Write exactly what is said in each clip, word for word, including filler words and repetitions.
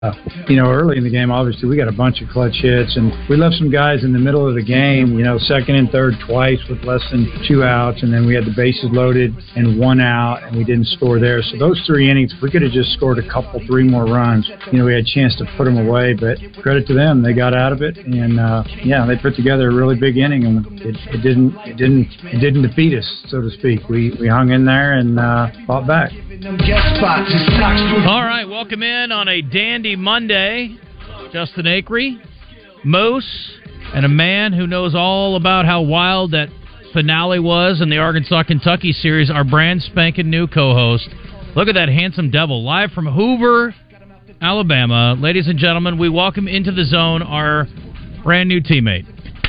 Uh, you know, early in the game, obviously, we got a bunch of clutch hits, and we left some guys in the middle of the game, you know, second and third twice with less than two outs, and then we had the bases loaded and one out, and we didn't score there. So those three innings, if we could have just scored a couple, three more runs, you know, we had a chance to put them away, but credit to them, they got out of it, and, uh, yeah, they put together a really big inning, and it, it didn't it didn't, it didn't defeat us, so to speak. We, we hung in there and uh, fought back. All right, welcome in on a dandy Monday. Justin Acree, Moose, and a man who knows all about how wild that finale was in the Arkansas-Kentucky series, our brand spanking new co-host. Look at that handsome devil, live from Hoover, Alabama. Ladies and gentlemen, we welcome into the zone our brand new teammate,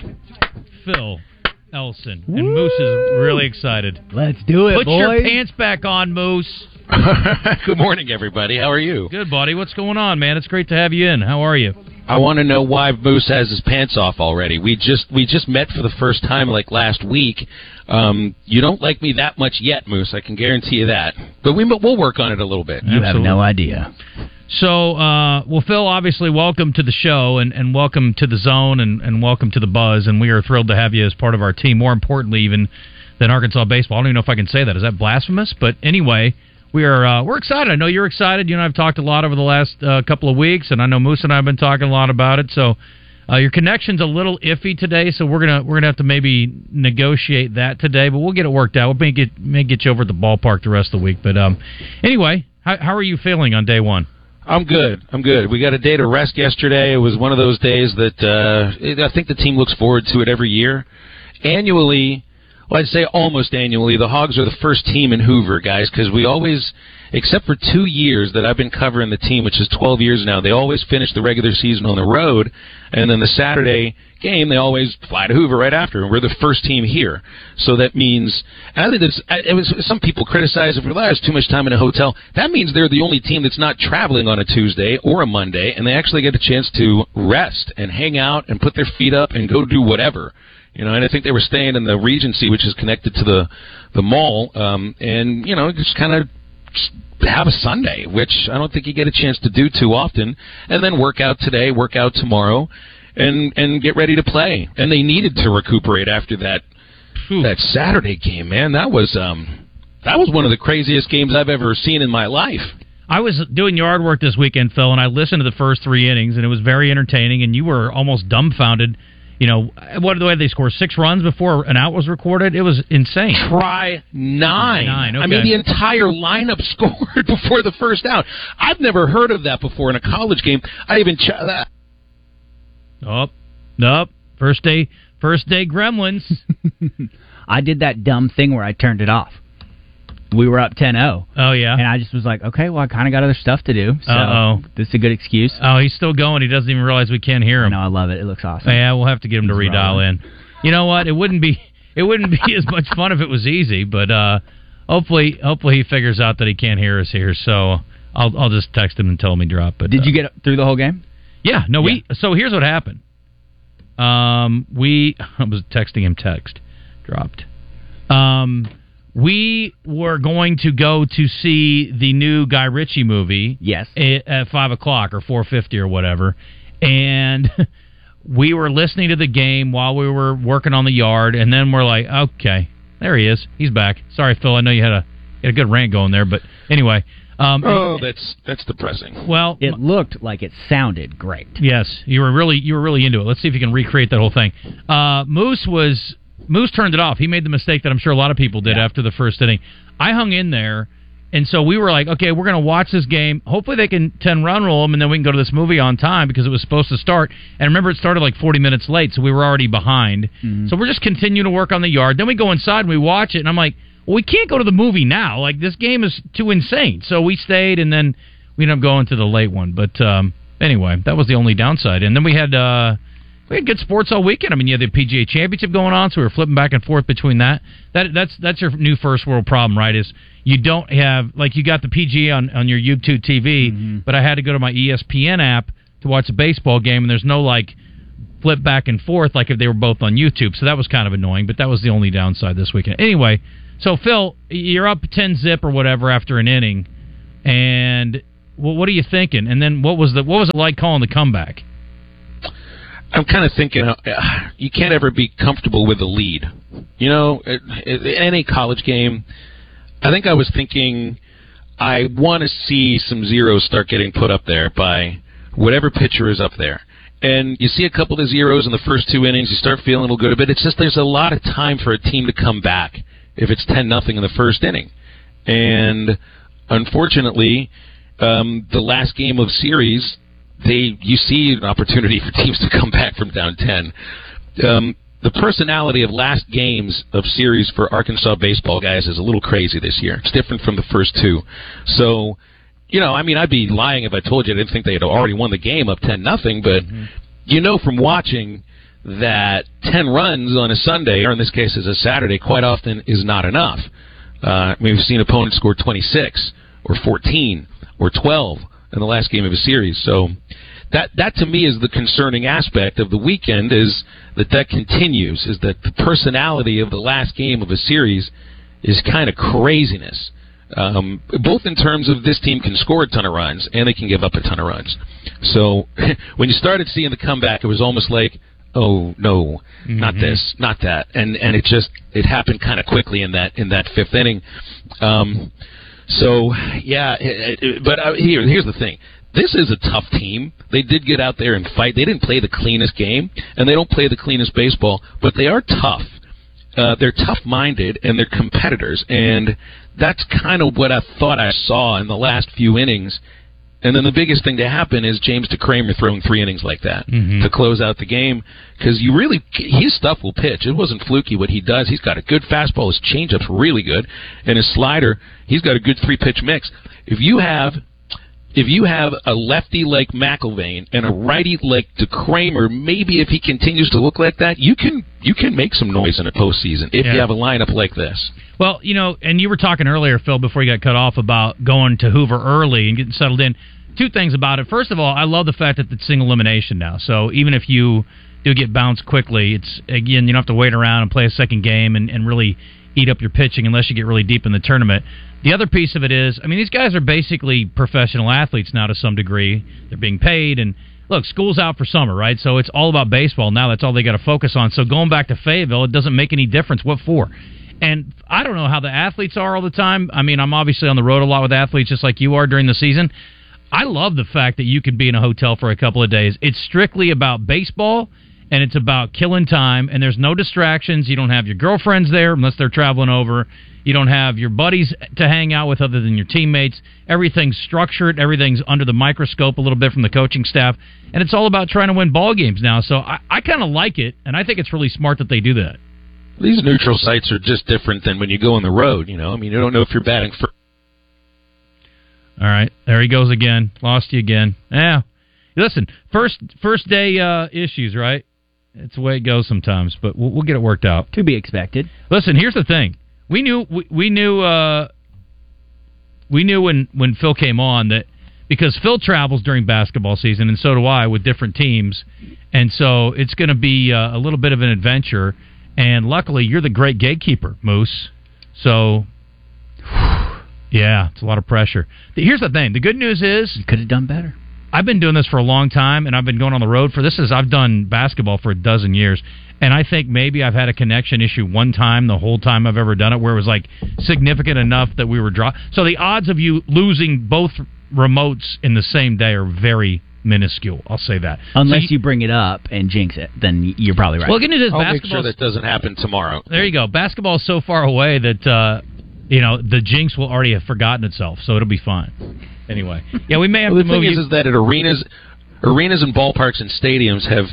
Phil Elson. And Woo! Moose is really excited. Let's do it, Put boys. your pants back on, Moose. Good morning, everybody. How are you? Good, buddy. What's going on, man? It's great to have you in. How are you? I want to know why Moose has his pants off already. We just we just met for the first time like last week. Um, you don't like me that much yet, Moose. I can guarantee you that. But we we'll work on it a little bit. You Absolutely. have no idea. So, uh, well, Phil, obviously, welcome to the show, and, and welcome to the zone, and, and welcome to the Buzz. And we are thrilled to have you as part of our team. More importantly, even than Arkansas baseball. I don't even know if I can say that. Is that blasphemous? But anyway. We are uh, we're excited. I know you're excited. You and I have talked a lot over the last uh, couple of weeks, and I know Moose and I have been talking a lot about it. So uh, your connection's a little iffy today, so we're gonna we're gonna have to maybe negotiate that today, but we'll get it worked out. We'll may get may get you over at the ballpark the rest of the week. But um, anyway, how, how are you feeling on day one? I'm good. I'm good. We got a day to rest yesterday. It was one of those days that uh, I think the team looks forward to it every year. Annually. Well, I'd say almost annually, the Hogs are the first team in Hoover, guys, because we always, except for two years that I've been covering the team, which is twelve years now, they always finish the regular season on the road, and then the Saturday game, they always fly to Hoover right after, and we're the first team here. So that means, and I think that's, it was, some people criticize if there's too much time in a hotel. That means they're the only team that's not traveling on a Tuesday or a Monday, and they actually get a chance to rest and hang out and put their feet up and go do whatever. You know, and I think they were staying in the Regency, which is connected to the the mall, um, and, you know, just kind of have a Sunday, which I don't think you get a chance to do too often, and then work out today, work out tomorrow, and and get ready to play. And they needed to recuperate after that Whew. that Saturday game, man. That was um that was one of the craziest games I've ever seen in my life. I was doing yard work this weekend, Phil, and I listened to the first three innings, and it was very entertaining, and you were almost dumbfounded. You know, what the way they scored six runs before an out was recorded? It was insane. Try nine. Nine, okay. I mean, the entire lineup scored before the first out. I've never heard of that before in a college game. I even ch- that. Oh, nope. First day, first day Gremlins. I did that dumb thing where I turned it off. We were up ten oh. Oh, yeah. And I just was like, okay, well, I kind of got other stuff to do. So Uh-oh. This is a good excuse. Oh, he's still going. He doesn't even realize we can't hear him. No, I love it. It looks awesome. Yeah, we'll have to get him to it's redial rolling. in. You know what? It wouldn't be it wouldn't be as much fun if it was easy, but uh, hopefully hopefully he figures out that he can't hear us here. So I'll I'll just text him and tell him he dropped. But Did uh, you get through the whole game? Yeah. No, yeah. we. So here's what happened. Um, we I was texting him. Text dropped. Um. We were going to go to see the new Guy Ritchie movie. Yes. At five o'clock or four fifty or whatever. And we were listening to the game while we were working on the yard. And then we're like, okay, there he is. He's back. Sorry, Phil. I know you had a, you had a good rant going there. But anyway. Um, oh, that's that's depressing. Well, it looked like it sounded great. Yes. You were really, you were really into it. Let's see if you can recreate that whole thing. Uh, Moose was... Moose turned it off. He made the mistake that I'm sure a lot of people did yeah. after the first inning. I hung in there, and so we were like, okay, we're going to watch this game. Hopefully they can ten-run roll them, and then we can go to this movie on time because it was supposed to start. And remember, it started like forty minutes late, so we were already behind. Mm-hmm. So we're just continuing to work on the yard. Then we go inside and we watch it, and I'm like, well, we can't go to the movie now. Like, this game is too insane. So we stayed, and then we ended up going to the late one. But um, anyway, that was the only downside. And then we had... Uh, We had good sports all weekend. I mean, you had the P G A Championship going on, so we were flipping back and forth between that. That that's that's your new first world problem, right? Is you don't have like you got the P G A on, on your YouTube T V, mm-hmm. but I had to go to my E S P N app to watch a baseball game, and there's no like flip back and forth like if they were both on YouTube. So that was kind of annoying, but that was the only downside this weekend. Anyway, so Phil, you're up ten zip or whatever after an inning, and Well, what are you thinking? And then what was the what was it like calling the comeback? I'm kind of thinking uh, you can't ever be comfortable with the lead. You know, in any college game, I think I was thinking I want to see some zeros start getting put up there by whatever pitcher is up there. And you see a couple of zeros in the first two innings, you start feeling a little good. But it's just there's a lot of time for a team to come back if it's ten nothing in the first inning. And unfortunately, um, the last game of series, they you see an opportunity for teams to come back from down ten. Um, the personality of last games of series for Arkansas baseball guys is a little crazy this year. It's different from the first two. So, you know, I mean, I'd be lying if I told you I didn't think they had already won the game up ten nothing, but mm-hmm. you know from watching that ten runs on a Sunday, or in this case as a Saturday, quite often is not enough. Uh, I mean, we've seen opponents score twenty-six or fourteen or twelve in the last game of a series. So that that to me is the concerning aspect of the weekend, is that that continues, is that the personality of the last game of a series is kind of craziness. Um, both in terms of this team can score a ton of runs and they can give up a ton of runs. So when you started seeing the comeback, it was almost like, oh no, mm-hmm. not this, not that, and and it just it happened kind of quickly in that in that fifth inning. Um, so yeah, it, it, but uh, here here's the thing. This is a tough team. They did get out there and fight. They didn't play the cleanest game, and they don't play the cleanest baseball, but they are tough. Uh, they're tough-minded, and they're competitors, and that's kind of what I thought I saw in the last few innings. And then the biggest thing to happen is James DeCramer throwing three innings like that mm-hmm. to close out the game, because you really his stuff will pitch. It wasn't fluky what he does. He's got a good fastball. His changeup's really good, and his slider, he's got a good three-pitch mix. If you have If you have a lefty like McIlvain and a righty like DeCramer, maybe if he continues to look like that, you can you can make some noise in a postseason if yeah. you have a lineup like this. Well, you know, and you were talking earlier, Phil, before you got cut off, about going to Hoover early and getting settled in. Two things about it. First of all, I love the fact that it's single elimination now. So even if you do get bounced quickly, it's again, you don't have to wait around and play a second game and, and really eat up your pitching unless you get really deep in the tournament. The other piece of it is, I mean, these guys are basically professional athletes now to some degree. They're being paid, and look, school's out for summer, right? So it's all about baseball now. That's all they got to focus on. So going back to Fayetteville, it doesn't make any difference. What for? And I don't know how the athletes are all the time. I mean, I'm obviously on the road a lot with athletes just like you are during the season. I love the fact that you could be in a hotel for a couple of days. It's strictly about baseball, and it's about killing time, and there's no distractions. You don't have your girlfriends there unless they're traveling over. You don't have your buddies to hang out with other than your teammates. Everything's structured. Everything's under the microscope a little bit from the coaching staff. And it's all about trying to win ball games now. So I, I kind of like it, and I think it's really smart that they do that. These neutral sites are just different than when you go on the road, you know. I mean, you don't know if you're batting first. All right, there he goes again. Lost you again. Yeah. Listen, first first day uh, issues, right? It's the way it goes sometimes, but we'll, we'll get it worked out. To be expected. Listen, here's the thing. We knew we, we knew uh, we knew when, when Phil came on that because Phil travels during basketball season, and so do I with different teams, and so it's going to be uh, a little bit of an adventure. And luckily, you're the great gatekeeper, Moose. So, yeah, it's a lot of pressure. Here's the thing: the good news is you could have done better. I've been doing this for a long time, and I've been going on the road for this. Is I've done basketball for a dozen years. And I think maybe I've had a connection issue one time the whole time I've ever done it where it was like significant enough that we were draw. So the odds of you losing both remotes in the same day are very minuscule. I'll say that. Unless so you, you bring it up and jinx it, then you're probably right. Well, good news is I'll make basketball. sure that doesn't happen tomorrow. There you go. Basketball is so far away that uh, you know the jinx will already have forgotten itself, so it'll be fine. Anyway, yeah, we may have well, to the move. The thing you. is, is that at arenas, arenas and ballparks and stadiums have.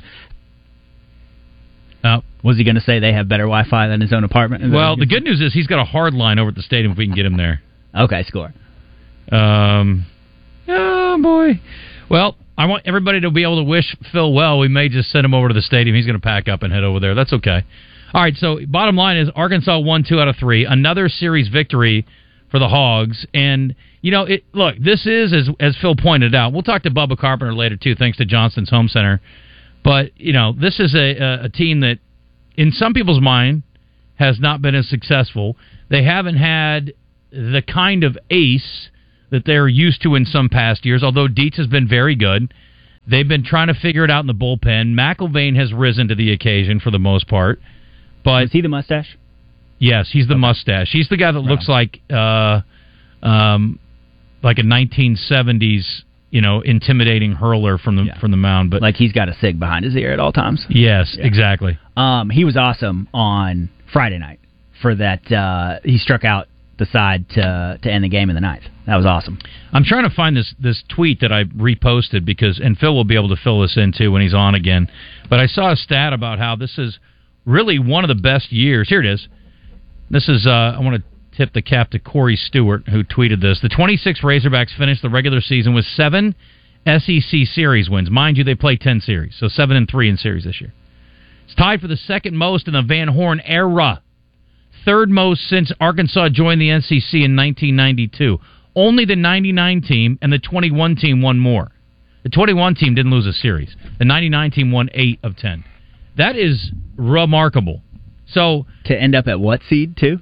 Oh, was he going to say they have better Wi-Fi than his own apartment? Well, the good news is he's got a hard line over at the stadium if we can get him there. Okay, score. Um, oh, boy. Well, I want everybody to be able to wish Phil well. We may just send him over to the stadium. He's going to pack up and head over there. That's okay. All right, so bottom line is Arkansas won two out of three. Another series victory for the Hogs. And, you know, it look, this is, as, as Phil pointed out, we'll talk to Bubba Carpenter later, too, thanks to Johnston's Home Center. But, you know, this is a, a, a team that, in some people's mind, has not been as successful. They haven't had the kind of ace that they're used to in some past years, although Dietz has been very good. They've been trying to figure it out in the bullpen. McIlvain has risen to the occasion for the most part. But is he the mustache? Yes, he's the okay. mustache. He's the guy that looks like uh, um, like a nineteen seventies, you know, intimidating hurler from the yeah. from the mound. But like he's got a cig behind his ear at all times. Yes, yeah. exactly. Um, he was awesome on Friday night for that. Uh, he struck out the side to to end the game in the ninth. That was awesome. I'm trying to find this this tweet that I reposted because, and Phil will be able to fill this in too when he's on again. But I saw a stat about how this is really one of the best years. Here it is. This is, uh, I want to tip the cap to Corey Stewart, who tweeted this. The twenty-six Razorbacks finished the regular season with seven S E C series wins. Mind you, they play ten series, so seven and three in series this year. It's tied for the second most in the Van Horn era. Third most since Arkansas joined the N C C in nineteen ninety-two. Only the ninety-nine team and the twenty-one team won more. The twenty-one team didn't lose a series. The ninety-nine team won eight of ten. That is remarkable. So to end up at what seed too?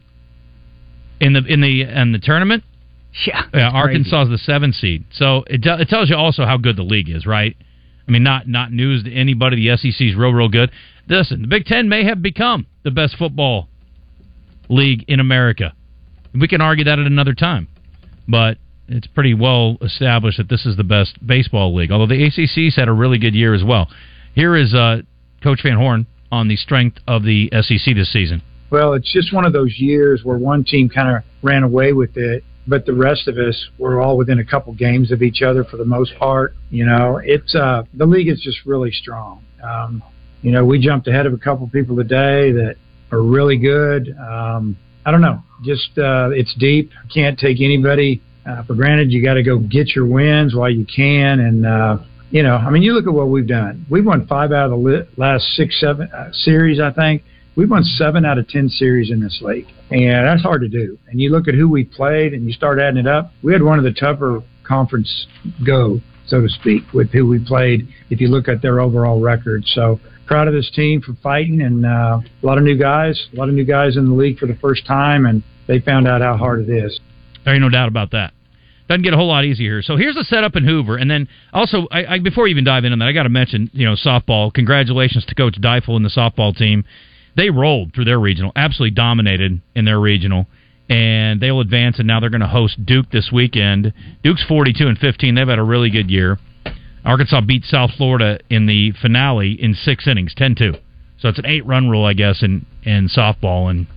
In the in the in the tournament? Yeah. yeah Arkansas is the seven seed. So it it tells you also how good the league is, right? I mean, not not news to anybody. The S E C is real, real good. Listen, the Big Ten may have become the best football league in America. We can argue that at another time, but it's pretty well established that this is the best baseball league. Although the A C C's had a really good year as well. Here is uh, Coach Van Horn on the strength of the S E C this season. Well, it's just one of those years where one team kind of ran away with it, but the rest of us were all within a couple games of each other for the most part. You know, it's uh, the league is just really strong. Um, you know, we jumped ahead of a couple people today that are really good. Um, I don't know, just uh, it's deep. Can't take anybody uh, for granted. You got to go get your wins while you can, and uh, you know, I mean, you look at what we've done. We've won five out of the last six, seven uh, series, I think. We've won seven out of ten series in this league, and that's hard to do. And you look at who we played, and you start adding it up. We had one of the tougher conference go, so to speak, with who we played, if you look at their overall record. So proud of this team for fighting, and uh, a lot of new guys, a lot of new guys in the league for the first time, and they found out how hard it is. There ain't no doubt about that. Doesn't get a whole lot easier here. So here's the setup in Hoover, and then also, I, I, before we even dive into that, I got to mention, you know, softball. Congratulations to Coach Deifel and the softball team. They rolled through their regional, absolutely dominated in their regional, and they'll advance, and now they're going to host Duke this weekend. Duke's forty-two and fifteen. They've had a really good year. Arkansas beat South Florida in the finale in six innings, ten two. So it's an eight-run rule, I guess, in, in softball, and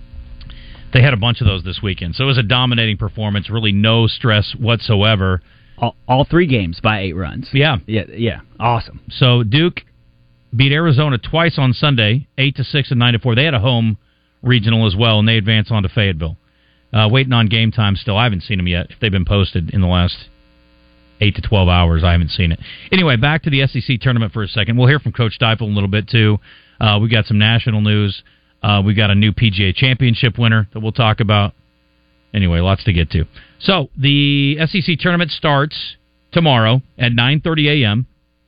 they had a bunch of those this weekend. So it was a dominating performance, really no stress whatsoever. All, all three games by eight runs. Yeah. Yeah, yeah, awesome. So Duke beat Arizona twice on Sunday, eight to six and nine to four. They had a home regional as well, and they advanced on to Fayetteville. Uh, waiting on game time still. I haven't seen them yet. If they've been posted in the last eight to twelve hours, I haven't seen it. Anyway, back to the S E C tournament for a second. We'll hear from Coach Deifel a little bit, too. Uh, we got some national news. Uh, we got a new P G A Championship winner that we'll talk about. Anyway, lots to get to. So, the S E C tournament starts tomorrow at nine thirty a.m.,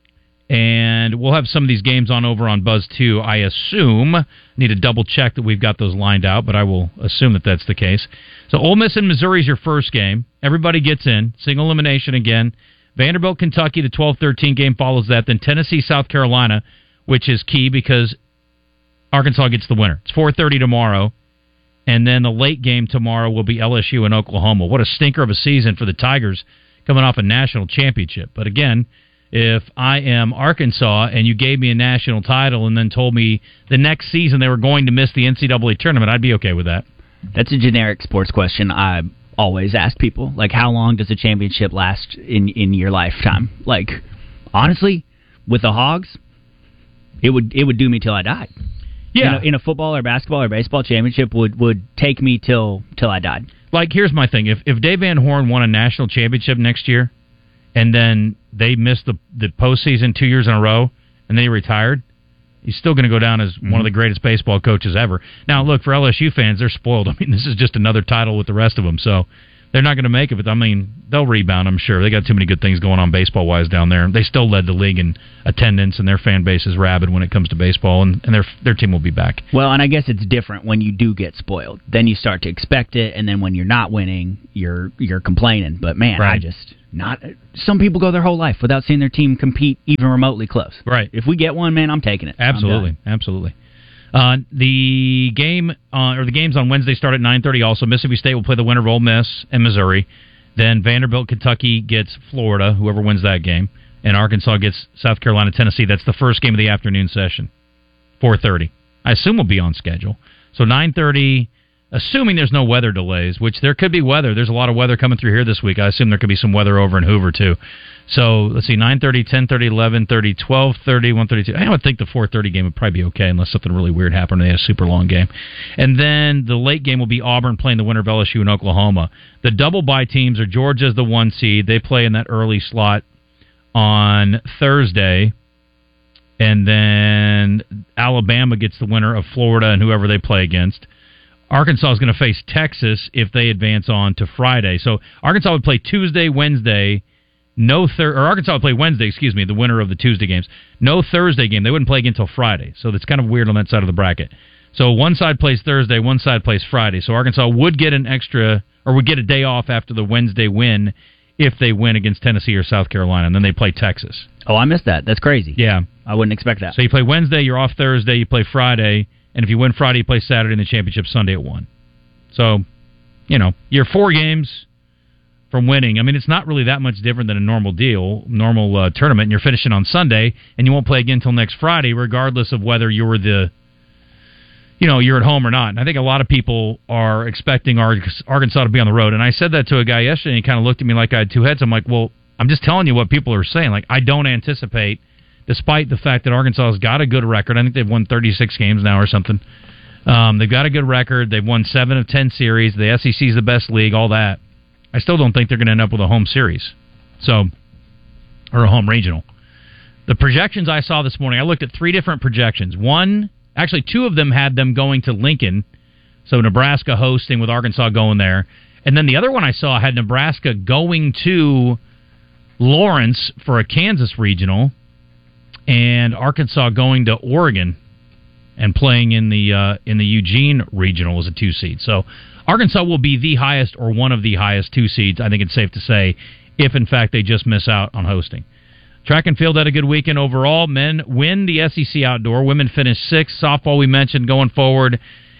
and we'll have some of these games on over on Buzz two, I assume. Need to double check that we've got those lined out, but I will assume that that's the case. So Ole Miss and Missouri is your first game. Everybody gets in. Single elimination again. Vanderbilt, Kentucky, the twelve thirteen game follows that. Then Tennessee, South Carolina, which is key because Arkansas gets the winner. It's four thirty tomorrow. And then the late game tomorrow will be L S U and Oklahoma. What a stinker of a season for the Tigers coming off a national championship. But again, if I am Arkansas and you gave me a national title and then told me the next season they were going to miss the N C double A tournament, I'd be okay with that. That's a generic sports question I always ask people. Like, how long does a championship last in, in your lifetime? Like, honestly, with the Hogs, it would it would do me till I died. Yeah. In a, in a football or basketball or baseball championship would, would take me till till I died. Like, here's my thing. If, if Dave Van Horn won a national championship next year, and then they missed the the postseason two years in a row, and they retired, he's still going to go down as mm-hmm. one of the greatest baseball coaches ever. Now, look, for L S U fans, they're spoiled. I mean, this is just another title with the rest of them. So, they're not going to make it, but I mean, they'll rebound, I'm sure. They got too many good things going on baseball-wise down there. They still led the league in attendance, and their fan base is rabid when it comes to baseball, and, and their their team will be back. Well, and I guess it's different when you do get spoiled. Then you start to expect it, and then when you're not winning, you're you're complaining. But, man, right. I just... not. Some people go their whole life without seeing their team compete even remotely close. Right. If we get one, man, I'm taking it. Absolutely, absolutely. Uh, the game uh, or the games on Wednesday start at nine thirty. Also, Mississippi State will play the winner of Ole Miss and Missouri. Then Vanderbilt, Kentucky gets Florida, whoever wins that game, and Arkansas gets South Carolina, Tennessee. That's the first game of the afternoon session, four thirty. I assume we'll be on schedule. So nine thirty, assuming there's no weather delays, which there could be weather. There's a lot of weather coming through here this week. I assume there could be some weather over in Hoover, too. So, let's see, nine thirty, ten thirty, eleven thirty, twelve thirty, one thirty-two. I would think the four thirty game would probably be okay unless something really weird happened and they had a super long game. And then the late game will be Auburn playing the winner of L S U in Oklahoma. The double-bye teams are Georgia's the one seed. They play in that early slot on Thursday. And then Alabama gets the winner of Florida and whoever they play against. Arkansas is going to face Texas if they advance on to Friday. So Arkansas would play Tuesday, Wednesday, no thir- or Arkansas would play Wednesday, excuse me, the winner of the Tuesday games. No Thursday game. They wouldn't play again until Friday. So that's kind of weird on that side of the bracket. So one side plays Thursday, one side plays Friday. So Arkansas would get an extra, or would get a day off after the Wednesday win if they win against Tennessee or South Carolina, and then they play Texas. Oh, I missed that. That's crazy. Yeah. I wouldn't expect that. So you play Wednesday, you're off Thursday, you play Friday, and if you win Friday, you play Saturday in the championship Sunday at one. So, you know, you're four games from winning. I mean, it's not really that much different than a normal deal, normal uh, tournament, and you're finishing on Sunday, and you won't play again until next Friday, regardless of whether you're the, you know, you're at home or not. And I think a lot of people are expecting Arkansas to be on the road. And I said that to a guy yesterday, and he kind of looked at me like I had two heads. I'm like, well, I'm just telling you what people are saying. Like, I don't anticipate, despite the fact that Arkansas has got a good record. I think they've won thirty-six games now or something. Um, they've got a good record. They've won seven of ten series. The S E C is the best league, all that. I still don't think they're going to end up with a home series, so or a home regional. The projections I saw this morning, I looked at three different projections. One, actually two of them had them going to Lincoln, so Nebraska hosting with Arkansas going there. And then the other one I saw had Nebraska going to Lawrence for a Kansas regional and Arkansas going to Oregon and playing in the uh, in the Eugene regional as a two seed. So Arkansas will be the highest or one of the highest two seeds, I think it's safe to say, if in fact they just miss out on hosting. Track and field had a good weekend overall. Men win the S E C Outdoor. Women finish sixth. Softball we mentioned going forward.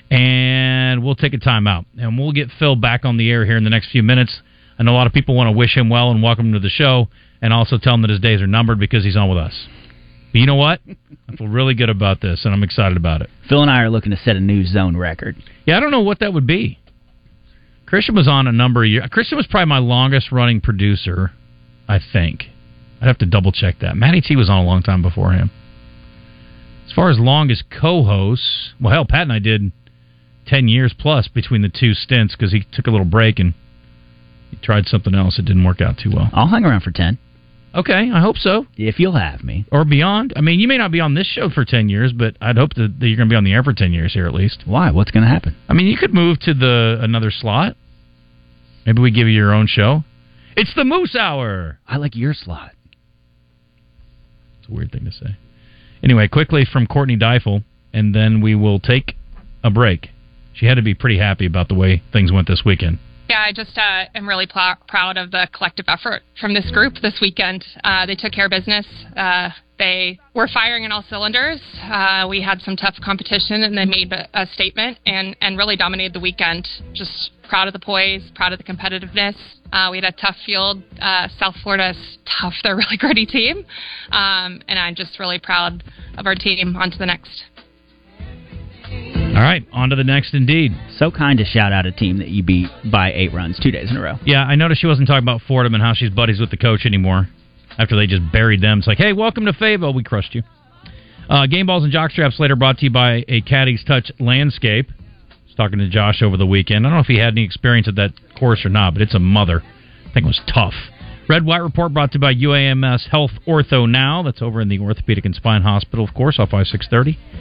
And we'll take a timeout. And we'll get Phil back on the air here in the next few minutes. I know a lot of people want to wish him well and welcome him to the show and also tell him that his days are numbered because he's on with us. But you know what? I feel really good about this, and I'm excited about it. Phil and I are looking to set a new zone record. Yeah, I don't know what that would be. Christian was on a number of years. Christian was probably my longest-running producer, I think. I'd have to double-check that. Matty T was on a long time before him. As far as longest co-hosts, well, hell, Pat and I did ten years plus between the two stints because he took a little break and he tried something else. It didn't work out too well. I'll hang around for ten. Okay, I hope so. If you'll have me. Or beyond. I mean, you may not be on this show for ten years, but I'd hope that, that you're going to be on the air for ten years here at least. Why? What's going to happen? I mean, you could move to the another slot. Maybe we give you your own show. It's the Moose Hour. I like your slot. It's a weird thing to say. Anyway, quickly from Courtney Deifel, and then we will take a break. She had to be pretty happy about the way things went this weekend. Yeah, I just uh, am really pl- proud of the collective effort from this group this weekend. Uh, they took care of business. Uh, they were firing in all cylinders. Uh, we had some tough competition, and they made a, a statement and, and really dominated the weekend. Just proud of the poise, proud of the competitiveness. Uh, we had a tough field. Uh, South Florida's tough. They're a really gritty team. Um, and I'm just really proud of our team. On to the next. All right, on to the next indeed. So kind to shout out a team that you beat by eight runs two days in a row. Yeah, I noticed she wasn't talking about Fordham and how she's buddies with the coach anymore after they just buried them. It's like, hey, welcome to Fayetteville. We crushed you. Uh, Game Balls and Jockstraps later brought to you by a Caddy's Touch Landscape. I was talking to Josh over the weekend. I don't know if he had any experience at that course or not, but it's a mother. I think it was tough. Red White Report brought to you by U A M S Health Ortho Now. That's over in the Orthopedic and Spine Hospital, of course, off I six thirty.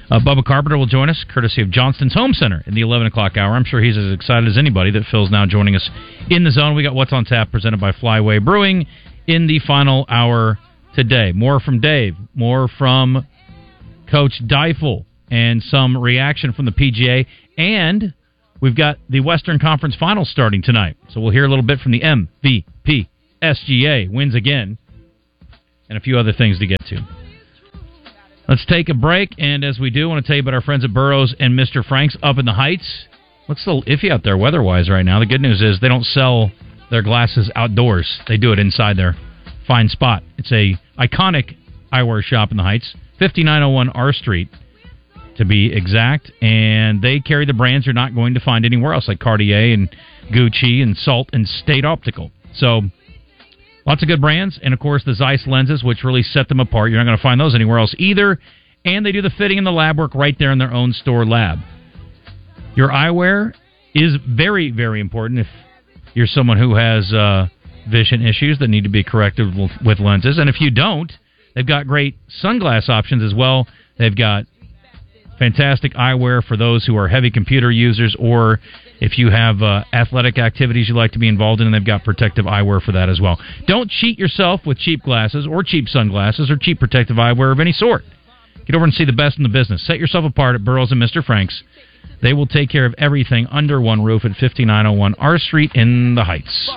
Uh, Bubba Carpenter will join us, courtesy of Johnston's Home Center in the eleven o'clock hour. I'm sure he's as excited as anybody that Phil's now joining us in the zone. We got What's on Tap presented by Flyway Brewing in the final hour today. More from Dave, more from Coach Deifel, and some reaction from the P G A. And we've got the Western Conference Finals starting tonight. So we'll hear a little bit from the M V P. S G A wins again, and a few other things to get to. Let's take a break, and as we do, I want to tell you about our friends at Burroughs and Mister Frank's up in the Heights. Looks a little iffy out there weather-wise right now. The good news is they don't sell their glasses outdoors. They do it inside their fine spot. It's a iconic eyewear shop in the Heights, fifty-nine oh one R Street, to be exact, and they carry the brands you're not going to find anywhere else, like Cartier and Gucci and Salt and State Optical. So lots of good brands, and of course the Zeiss lenses, which really set them apart. You're not going to find those anywhere else either. And they do the fitting and the lab work right there in their own store lab. Your eyewear is very, very important if you're someone who has uh, vision issues that need to be corrected with lenses. And if you don't, they've got great sunglass options as well. They've got fantastic eyewear for those who are heavy computer users, or if you have uh, athletic activities you like to be involved in, and they've got protective eyewear for that as well. Don't cheat yourself with cheap glasses or cheap sunglasses or cheap protective eyewear of any sort. Get over and see the best in the business. Set yourself apart at Burroughs and Mister Frank's. They will take care of everything under one roof at fifty-nine oh one R Street in the Heights.